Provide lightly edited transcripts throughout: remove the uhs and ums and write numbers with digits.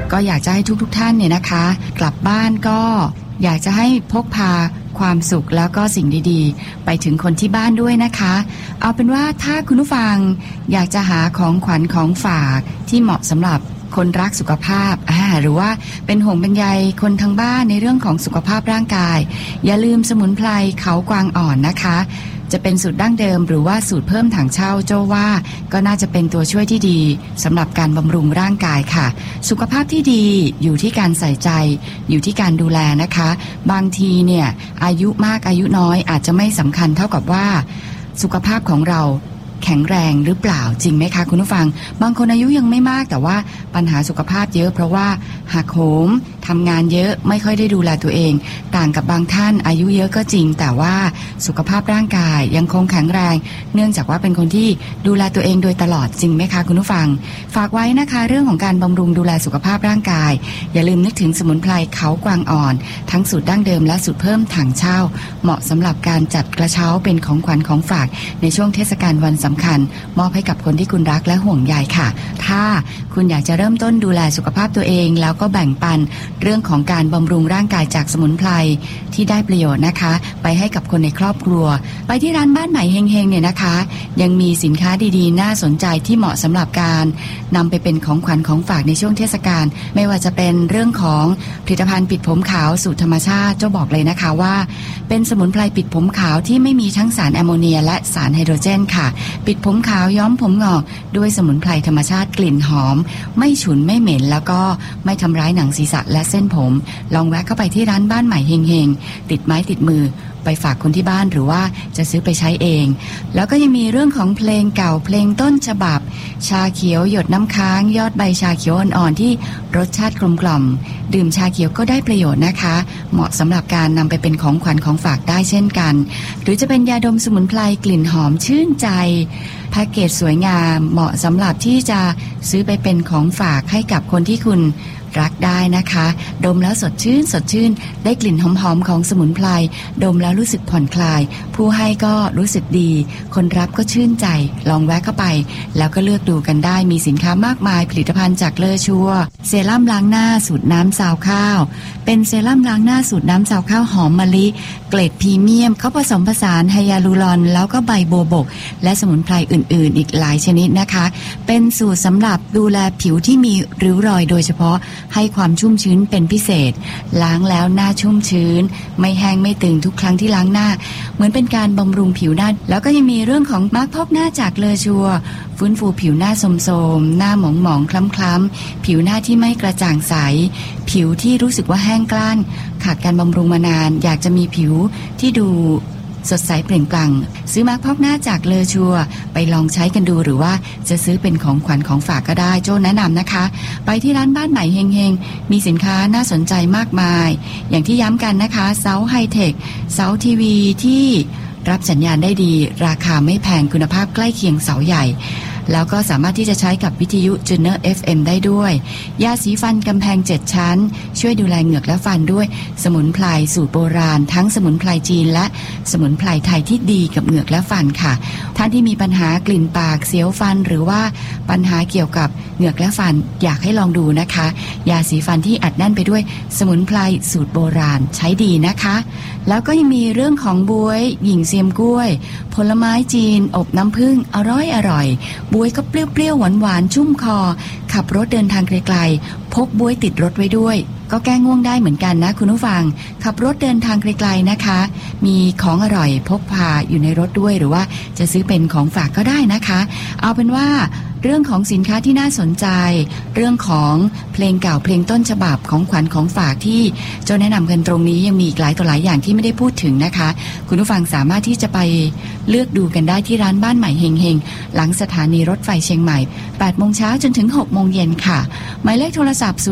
ก็อยากจะให้ทุกท่านเนี่ยนะคะกลับบ้านก็อยากจะให้พกพาความสุขแล้วก็สิ่งดีๆไปถึงคนที่บ้านด้วยนะคะเอาเป็นว่าถ้าคุณผู้ฟังอยากจะหาของขวัญของฝากที่เหมาะสำหรับคนรักสุขภาพหรือว่าเป็นห่วงเป็นใยคนทางบ้านในเรื่องของสุขภาพร่างกายอย่าลืมสมุนไพรเขากวางอ่อนนะคะจะเป็นสูตรดั้งเดิมหรือว่าสูตรเพิ่มถังเช่าโจ้ว่าก็น่าจะเป็นตัวช่วยที่ดีสำหรับการบำรุงร่างกายค่ะสุขภาพที่ดีอยู่ที่การใส่ใจอยู่ที่การดูแลนะคะบางทีเนี่ยอายุมากอายุน้อยอาจจะไม่สำคัญเท่ากับว่าสุขภาพของเราแข็งแรงหรือเปล่าจริงไหมคะคุณผู้ฟังบางคนอายุยังไม่มากแต่ว่าปัญหาสุขภาพเยอะเพราะว่าหักโหมทำงานเยอะไม่ค่อยได้ดูแลตัวเองต่างกับบางท่านอายุเยอะก็จริงแต่ว่าสุขภาพร่างกายยังคงแข็งแรงเนื่องจากว่าเป็นคนที่ดูแลตัวเองโดยตลอดจริงไหมคะคุณผู้ฟังฝากไว้นะคะเรื่องของการบำรุงดูแลสุขภาพร่างกายอย่าลืมนึกถึงสมุนไพรเขากวางอ่อนทั้งสูตรดั้งเดิมและสูตรเพิ่มถังเช่าเหมาะสำหรับการจัดกระเช้าเป็นของขวัญของฝากในช่วงเทศกาลวันสำคัญมอบให้กับคนที่คุณรักและห่วงใยค่ะถ้าคุณอยากจะเริ่มต้นดูแลสุขภาพตัวเองแล้วก็แบ่งปันเรื่องของการบำรุงร่างกายจากสมุนไพรที่ได้ประโยชน์นะคะไปให้กับคนในครอบครัวไปที่ร้านบ้านใหม่เฮงๆเนี่ยนะคะยังมีสินค้าดีๆน่าสนใจที่เหมาะสำหรับการนำไปเป็นของขวัญของฝากในช่วงเทศกาลไม่ว่าจะเป็นเรื่องของผลิตภัณฑ์ปิดผมขาวสูตรธรรมชาติเจ้าบอกเลยนะคะว่าเป็นสมุนไพรปิดผมขาวที่ไม่มีทั้งสารแอมโมเนียและสารไฮโดรเจนค่ะปิดผมขาวย้อมผมงอกด้วยสมุนไพรธรรมชาติกลิ่นหอมไม่ฉุนไม่เหม็นแล้วก็ไม่ทำร้ายหนังศีรษะและเส้นผมลองแวะเข้าไปที่ร้านบ้านใหม่เฮงๆติดไม้ติดมือไปฝากคนที่บ้านหรือว่าจะซื้อไปใช้เองแล้วก็ยังมีเรื่องของเพลงเก่าเพลงต้นฉบับชาเขียวหยดน้ำค้างยอดใบชาเขียวอ่อนๆที่รสชาติกลมกล่อมดื่มชาเขียวก็ได้ประโยชน์นะคะเหมาะสำหรับการนำไปเป็นของขวัญของฝากได้เช่นกันหรือจะเป็นยาดมสมุนไพรกลิ่นหอมชื่นใจแพ็กเกจสวยงามเหมาะสำหรับที่จะซื้อไปเป็นของฝากให้กับคนที่คุณรักได้นะคะดมแล้วสดชื่นได้กลิ่นหอมๆของสมุนไพรดมแล้วรู้สึกผ่อนคลายผู้ให้ก็รู้สึกดีคนรับก็ชื่นใจลองแวะเข้าไปแล้วก็เลือกดูกันได้มีสินค้ามากมายผลิตภัณฑ์จากเลอชัวเซรั่มล้างหน้าสูตรน้ำซาวข้าวเป็นเซรั่มล้างหน้าสูตรน้ำซาวข้าวหอมมะลิเกรดพรีเมียมเขาผสมผสานไฮยาลูรอนแล้วก็ใบโบวบกและสมุนไพรอื่นๆอีกหลายชนิดนะคะเป็นสูตรสำหรับดูแลผิวที่มีริ้วรอยโดยเฉพาะให้ความชุ่มชื้นเป็นพิเศษล้างแล้วหน้าชุ่มชื้นไม่แห้งไม่ตึงทุกครั้งที่ล้างหน้าเหมือนเป็นการบำรุงผิวหน้าแล้วก็ยังมีเรื่องของมาร์คพอกหน้าจากเลอชัวฟื้นฟูผิวหน้าโทรมๆหน้าหมองๆคล้ำๆผิวหน้าที่ไม่กระจ่างใสผิวที่รู้สึกว่าแห้งกร้านขาดการบำรุงมานานอยากจะมีผิวที่ดูสดใสเปล่งปลั่งซื้อมาร์คพอกหน้าจากเลอชัวไปลองใช้กันดูหรือว่าจะซื้อเป็นของขวัญของฝากก็ได้โจ้แนะนำนะคะไปที่ร้านบ้านใหม่เฮงๆมีสินค้าน่าสนใจมากมายอย่างที่ย้ำกันนะคะเสาไฮเทคเสาทีวีที่รับสัญญาณได้ดีราคาไม่แพงคุณภาพใกล้เคียงเสาใหญ่แล้วก็สามารถที่จะใช้กับวิทยุจูเนอร์ FM ได้ด้วยยาสีฟันกำแพง7ชั้นช่วยดูแลเหงือกและฟันด้วยสมุนไพรสูตรโบราณทั้งสมุนไพรจีนและสมุนไพรไทยที่ดีกับเหงือกและฟันค่ะท่านที่มีปัญหากลิ่นปากเสียวฟันหรือว่าปัญหาเกี่ยวกับเหงือกและฟันอยากให้ลองดูนะคะยาสีฟันที่อัดแน่นไปด้วยสมุนไพรสูตรโบราณใช้ดีนะคะแล้วก็ยังมีเรื่องของบ๊วยหญิงเซียมกล้วยผลไม้จีนอบน้ำผึ้งอร่อยบ๊วยก็เปรี้ยวหวานชุ่มคอขับรถเดินทางไกลๆพกบ๊วยติดรถไว้ด้วยก็แก้ง่วงได้เหมือนกันนะคุณผู้ฟังขับรถเดินทางไกลๆนะคะมีของอร่อยพกพาอยู่ในรถด้วยหรือว่าจะซื้อเป็นของฝากก็ได้นะคะเอาเป็นว่าเรื่องของสินค้าที่น่าสนใจเรื่องของเพลงเก่าเพลงต้นฉบับของขวัญของฝากที่โจ้แนะนำกันตรงนี้ยังมีอีกหลายต่อหลายอย่างที่ไม่ได้พูดถึงนะคะคุณผู้ฟังสามารถที่จะไปเลือกดูกันได้ที่ร้านบ้านใหม่เฮงๆหลังสถานีรถไฟเชียงใหม่ 8 โมงเช้าจนถึง 6 โมงเย็นค่ะหมายเลขโทรศัพท์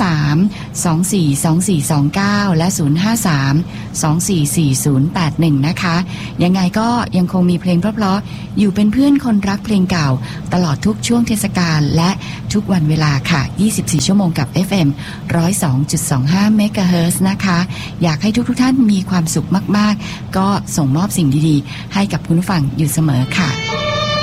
053-242429และ053-244081นะคะยังไงก็ยังคงมีเพลงเพราะๆอยู่เป็นเพื่อนคนรักเพลงเก่าตลอดทุกช่วงเทศกาลและทุกวันเวลาค่ะ24ชั่วโมงกับ FM 102.25 เมกะเฮิรตซ์นะคะอยากให้ทุกท่านมีความสุขมากๆก็ส่งมอบสิ่งดีๆให้กับคุณผู้ฟังอยู่เสมอค่ะ